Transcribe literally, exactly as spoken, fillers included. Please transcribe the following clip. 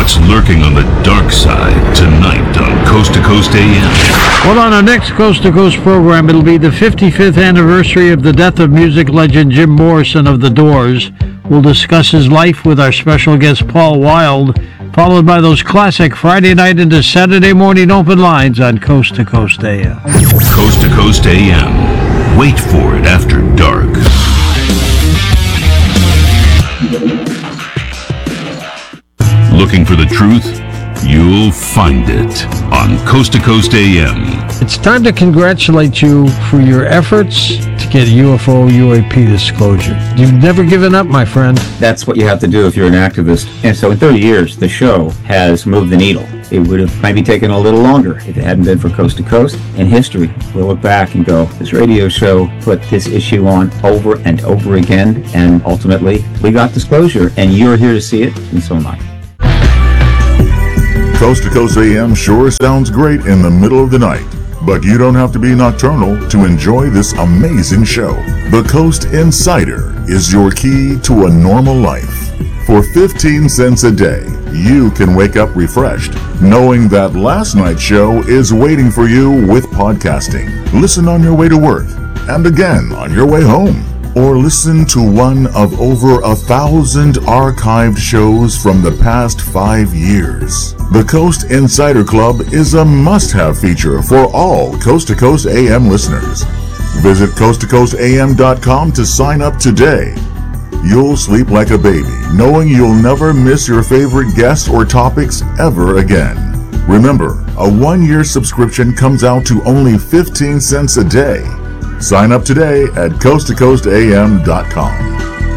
what's lurking on the dark side tonight on Coast to Coast A M. Well, on our next Coast to Coast program, it'll be the fifty-fifth anniversary of the death of music legend Jim Morrison of The Doors. We'll discuss his life with our special guest Paul Wilde, followed by those classic Friday night into Saturday morning open lines on Coast to Coast A M. Coast to Coast A M. Wait for it after dark. Looking for the truth? You'll find it on Coast to Coast A M. It's time to congratulate you for your efforts to get U F O U A P disclosure. You've never given up, my friend. That's what you have to do if you're an activist. And so in thirty years, the show has moved the needle. It would have maybe taken a little longer if it hadn't been for Coast to Coast. In history, we'll look back and go, this radio show put this issue on over and over again, and ultimately, we got disclosure, and you're here to see it, and so am I. Coast to Coast A M sure sounds great in the middle of the night, but you don't have to be nocturnal to enjoy this amazing show. The Coast Insider is your key to a normal life. For fifteen cents a day, you can wake up refreshed, knowing that last night's show is waiting for you with podcasting. Listen on your way to work, and again on your way home. Or listen to one of over a thousand archived shows from the past five years. The Coast Insider Club is a must-have feature for all Coast to Coast A M listeners. Visit coast to coast a m dot com to sign up today. You'll sleep like a baby, knowing you'll never miss your favorite guests or topics ever again. Remember, a one-year subscription comes out to only fifteen cents a day. Sign up today at coast to coast a m dot com.